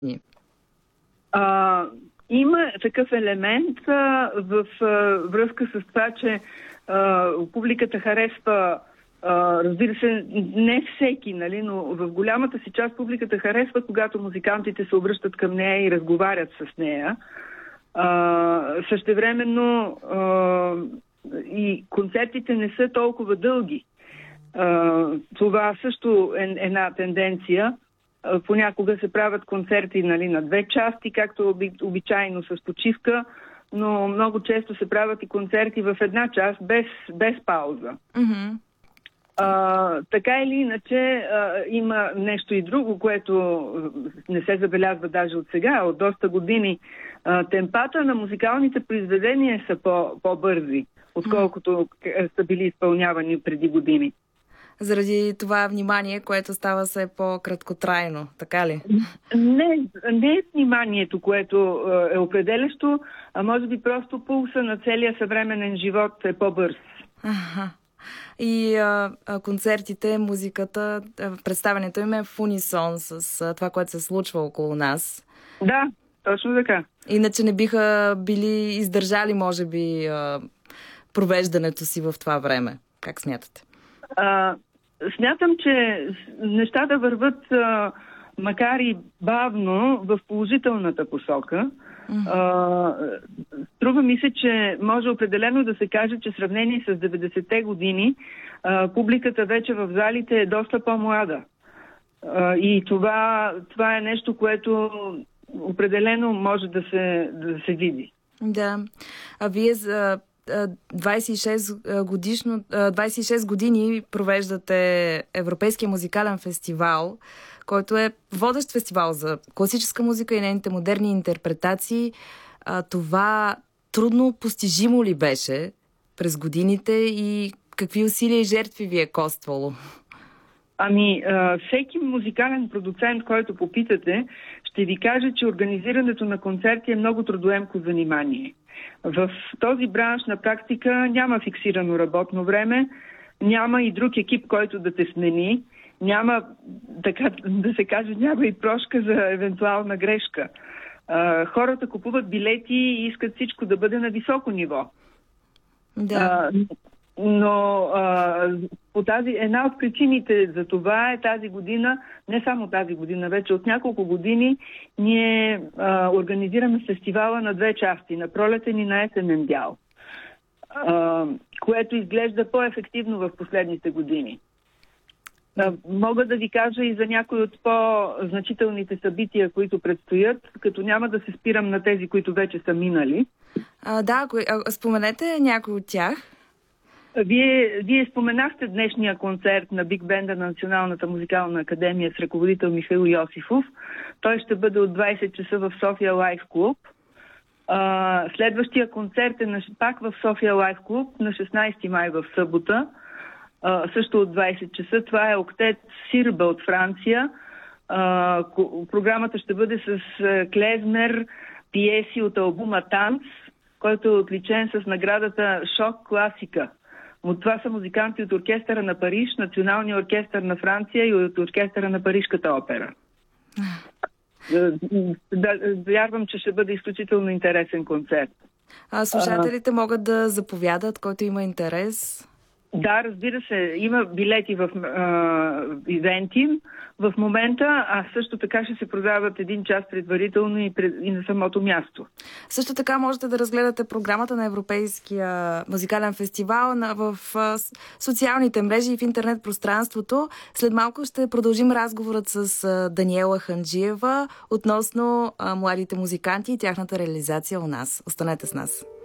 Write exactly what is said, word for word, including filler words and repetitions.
А, има такъв елемент а, в а, връзка с това, че а, публиката харесва, а, разбира се, не всеки, нали, но в голямата си част публиката харесва, когато музикантите се обръщат към нея и разговарят с нея. А, същевременно а, и концертите не са толкова дълги. А, това също е една тенденция. А, понякога се правят концерти, нали, на две части, както обичайно с почивка, но много често се правят и концерти в една част без, без пауза. Mm-hmm. А, така или иначе а, има нещо и друго, което не се забелязва даже от сега, от доста години. А, темпата на музикалните произведения са по, по-бързи, отколкото са били изпълнявани преди години. Заради това внимание, което става все по-краткотрайно, така ли? Не, не е вниманието, което е определящо, а може би просто пулса на целия съвременен живот е по-бърз. Аха. И а, а, концертите, музиката, представянето им е в унисон с а, това, което се случва около нас. Да, точно така. Иначе не биха били издържали, може би, а, провеждането си в това време. Как смятате? А, смятам, че нещата върват, а, макар и бавно, в положителната посока. Uh, струва ми се, че може определено да се каже, че в сравнение с деветдесетте години uh, публиката вече в залите е доста по-млада. Uh, и това, това е нещо, което определено може да се, да се види. Да. А вие за двайсет и шест годишно, двайсет и шест години провеждате Европейския музикален фестивал, който е водещ фестивал за класическа музика и нейните модерни интерпретации. А, това трудно постижимо ли беше през годините и какви усилия и жертви ви е коствало? Ами, а, всеки музикален продуцент, който попитате, ще ви каже, че организирането на концерти е много трудоемко занимание. В този бранш на практика няма фиксирано работно време, няма и друг екип, който да те смени. Няма, така да се каже, няма и прошка за евентуална грешка. А, хората купуват билети и искат всичко да бъде на високо ниво. Да. А, но а, по тази, една от причините за това е тази година, не само тази година, вече от няколко години ние а, организираме фестивала на две части, на пролетен и на есенен дял, а, което изглежда по-ефективно в последните години. Мога да ви кажа и за някои от по-значителните събития, които предстоят, като няма да се спирам на тези, които вече са минали. А, да, споменете някой от тях. Вие, вие споменахте днешния концерт на Биг Бенда на Националната музикална академия с ръководител Михаил Йосифов. Той ще бъде от двайсет часа в София Лайф Клуб. А, следващия концерт е на, пак в София Лайф Клуб на шестнайсети май в събота. Uh, също от двайсет часа. Това е октет Сирба от Франция. Uh, програмата ще бъде с uh, клезмер, пиеси от албума Танц, който е отличен с наградата Шок Класика. От това са музиканти от оркестъра на Париж, Националния оркестър на Франция и от оркестъра на Парижката опера. Uh, да, вярвам, че ще бъде изключително интересен концерт. А слушателите uh, могат да заповядат, който има интерес? Да, разбира се, има билети в е, ивенти в момента, а също така ще се продават един час предварително и, пред, и на самото място. Също така можете да разгледате програмата на Европейския музикален фестивал на, в а, социалните мрежи и в интернет пространството. След малко ще продължим разговорът с а, Даниела Ханджиева относно а, младите музиканти и тяхната реализация у нас. Останете с нас.